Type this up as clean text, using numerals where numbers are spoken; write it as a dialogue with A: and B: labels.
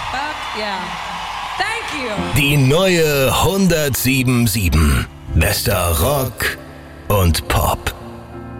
A: Fuck yeah. Thank you.
B: Die neue 107.7. Bester Rock und Pop.